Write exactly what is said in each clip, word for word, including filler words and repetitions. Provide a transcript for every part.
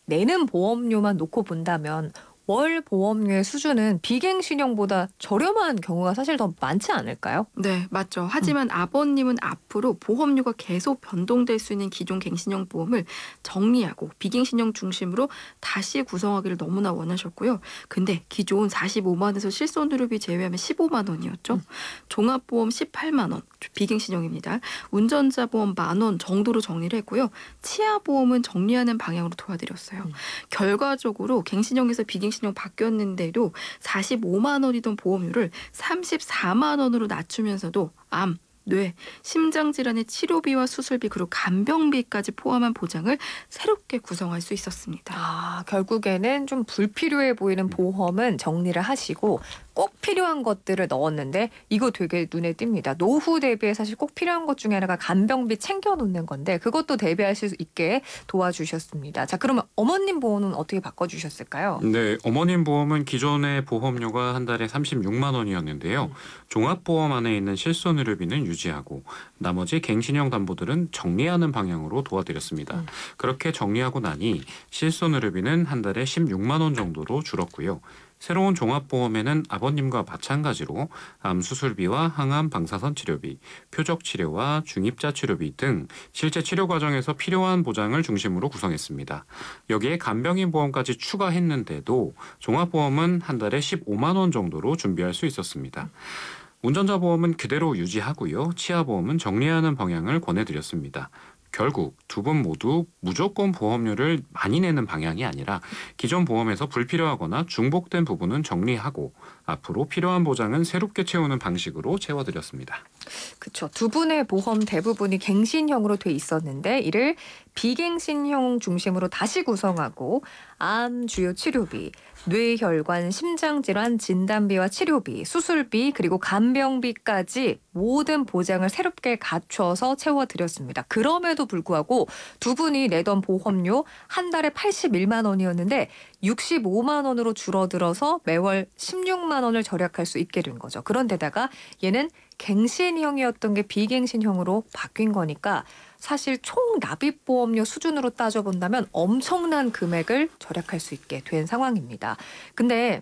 내는 보험료만 놓고 본다면 월 보험료의 수준은 비갱신형보다 저렴한 경우가 사실 더 많지 않을까요? 네, 맞죠. 음. 하지만 아버님은 앞으로 보험료가 계속 변동될 수 있는 기존 갱신형 보험을 정리하고 비갱신형 중심으로 다시 구성하기를 너무나 원하셨고요. 근데 기존 사십오만 원에서 실손의료비 제외하면 십오만 원이었죠. 음. 종합보험 십팔만 원, 비갱신형입니다. 운전자 보험 만 원 정도로 정리를 했고요. 치아보험은 정리하는 방향으로 도와드렸어요. 음. 결과적으로 갱신형에서 비갱신형 바뀌었는데도 사십오만 원이던 보험료를 삼십사만 원으로 낮추면서도 암, 뇌, 심장질환의 치료비와 수술비 그리고 간병비까지 포함한 보장을 새롭게 구성할 수 있었습니다. 아, 결국에는 좀 불필요해 보이는 보험은 정리를 하시고 꼭 필요한 것들을 넣었는데 이거 되게 눈에 띕니다. 노후 대비에 사실 꼭 필요한 것 중에 하나가 간병비 챙겨놓는 건데 그것도 대비할 수 있게 도와주셨습니다. 자, 그러면 어머님 보험은 어떻게 바꿔주셨을까요? 네, 어머님 보험은 기존의 보험료가 한 달에 삼십육만 원이었는데요. 음. 종합보험 안에 있는 실손의료비는 유지하고 나머지 갱신형 담보들은 정리하는 방향으로 도와드렸습니다. 음. 그렇게 정리하고 나니 실손의료비는 한 달에 십육만 원 정도로 줄었고요. 새로운 종합보험에는 아버님과 마찬가지로 암 수술비와 항암 방사선 치료비, 표적 치료와 중입자 치료비 등 실제 치료 과정에서 필요한 보장을 중심으로 구성했습니다. 여기에 간병인 보험까지 추가했는데도 종합보험은 한 달에 십오만 원 정도로 준비할 수 있었습니다. 운전자 보험은 그대로 유지하고요. 치아 보험은 정리하는 방향을 권해드렸습니다. 결국 두 분 모두 무조건 보험료를 많이 내는 방향이 아니라 기존 보험에서 불필요하거나 중복된 부분은 정리하고 앞으로 필요한 보장은 새롭게 채우는 방식으로 채워드렸습니다. 그렇죠. 두 분의 보험 대부분이 갱신형으로 돼 있었는데 이를 비갱신형 중심으로 다시 구성하고 암 주요 치료비, 뇌혈관 심장질환 진단비와 치료비, 수술비 그리고 간병비까지 모든 보장을 새롭게 갖춰서 채워드렸습니다. 그럼에도 불구하고 두 분이 내던 보험료 한 달에 팔십일만 원이었는데 육십오만 원으로 줄어들어서 매월 십육만 원을 절약할 수 있게 된 거죠. 그런데다가 얘는 갱신형이었던 게 비갱신형으로 바뀐 거니까 사실 총 납입보험료 수준으로 따져본다면 엄청난 금액을 절약할 수 있게 된 상황입니다. 근데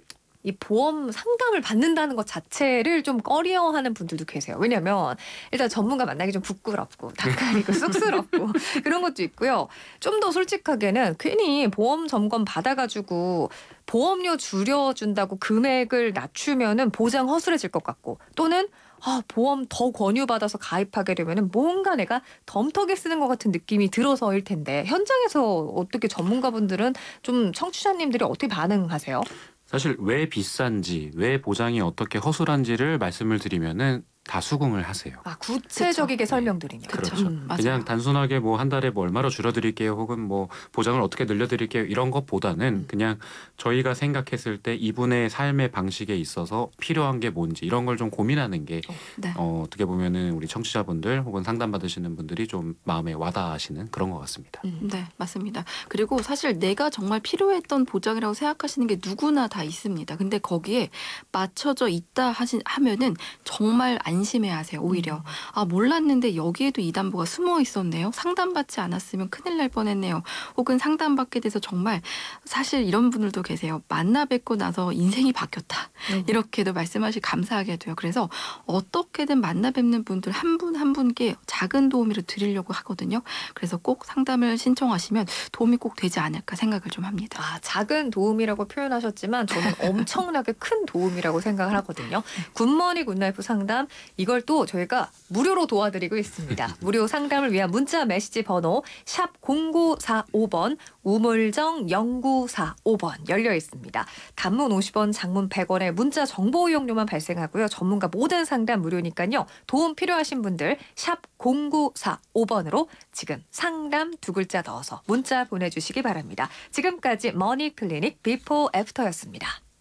이 보험 상담을 받는다는 것 자체를 좀 꺼려하는 분들도 계세요. 왜냐하면 일단 전문가 만나기 좀 부끄럽고 낯가리고 쑥스럽고 그런 것도 있고요. 좀 더 솔직하게는 괜히 보험 점검 받아가지고 보험료 줄여준다고 금액을 낮추면은 보장 허술해질 것 같고 또는 아, 보험 더 권유받아서 가입하게 되면은 뭔가 내가 덤터기 쓰는 것 같은 느낌이 들어서일 텐데 현장에서 어떻게 전문가분들은 좀 청취자님들이 어떻게 반응하세요? 사실 왜 비싼지, 왜 보장이 어떻게 허술한지를 말씀을 드리면은 다 수긍을 하세요. 아, 구체적이게 그쵸. 설명드리면. 그렇죠. 음. 맞아요. 그냥 단순하게 뭐 한 달에 뭐 얼마로 줄여드릴게요 혹은 뭐 보장을 어떻게 늘려드릴게요 이런 것보다는 그냥 저희가 생각했을 때 이분의 삶의 방식에 있어서 필요한 게 뭔지 이런 걸 좀 고민하는 게 네. 어, 어떻게 보면은 우리 청취자분들 혹은 상담받으시는 분들이 좀 마음에 와닿으시는 그런 것 같습니다. 음. 네, 맞습니다. 그리고 사실 내가 정말 필요했던 보장이라고 생각하시는 게 누구나 다 있습니다. 근데 거기에 맞춰져 있다 하신, 하면은 정말 안심해하세요. 오히려. 음. 아, 몰랐는데 여기에도 이 담보가 숨어 있었네요. 상담받지 않았으면 큰일 날 뻔했네요. 혹은 상담받게 돼서 정말 사실 이런 분들도 계세요. 만나 뵙고 나서 인생이 바뀌었다. 음. 이렇게도 말씀하시 감사하게 돼요. 그래서 어떻게든 만나 뵙는 분들 한 분 한 분께 작은 도움이라도 드리려고 하거든요. 그래서 꼭 상담을 신청하시면 도움이 꼭 되지 않을까 생각을 좀 합니다. 아, 작은 도움이라고 표현하셨지만 저는 엄청나게 큰 도움이라고 생각을 하거든요. 굿모닝 굿라이프 상담 이걸 또 저희가 무료로 도와드리고 있습니다. 무료 상담을 위한 문자 메시지 번호 샵 공구사오 번 우물정 영구사오 번 열려 있습니다. 단문 오십 원 장문 백 원의 문자 정보 이용료만 발생하고요. 전문가 모든 상담 무료니까요. 도움 필요하신 분들 샵 공구사오 번으로 지금 상담 두 글자 넣어서 문자 보내주시기 바랍니다. 지금까지 머니클리닉 비포 애프터였습니다.